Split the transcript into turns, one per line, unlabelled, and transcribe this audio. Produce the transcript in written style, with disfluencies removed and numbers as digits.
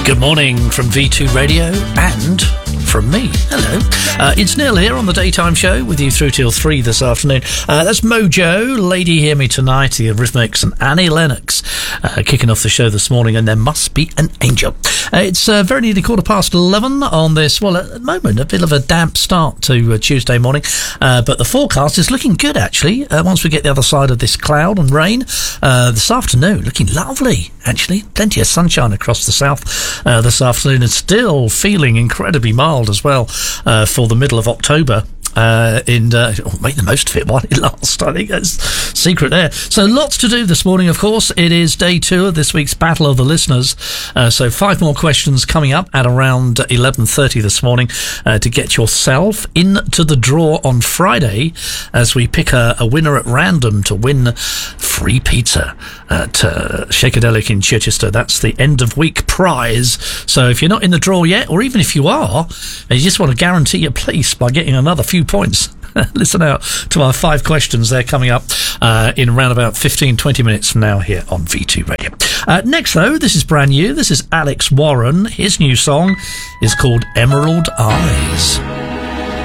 Good morning from V2 Radio and from me. Hello. It's Neil here on the Daytime Show with you through till 3 this afternoon. That's Mojo, Lady Hear Me Tonight, the Eurythmics, and Annie Lennox kicking off the show this morning, and There Must Be an Angel. It's very nearly 11:15 on this, well, at the moment, a bit of a damp start to Tuesday morning, but the forecast is looking good, actually, once we get the other side of this cloud and rain. This afternoon, looking lovely, actually. Plenty of sunshine across the south this afternoon, and still feeling incredibly mild as well for the middle of October. Make the most of it while it lasts. I think that's the secret there. So lots to do this morning, of course. It is day 2 of this week's Battle of the Listeners. So 5 more questions coming up at around 11:30 this morning to get yourself into the draw on Friday as we pick a winner at random to win free pizza at Shakadelic in Chichester. That's the end of week prize. So if you're not in the draw yet, or even if you are, and you just want to guarantee your place by getting another few points, listen out to our 5 questions. They're coming up in around about 15-20 minutes from now here on V2 Radio. Next, though, this is brand new. This is Alex Warren. His new song is called Emerald Eyes.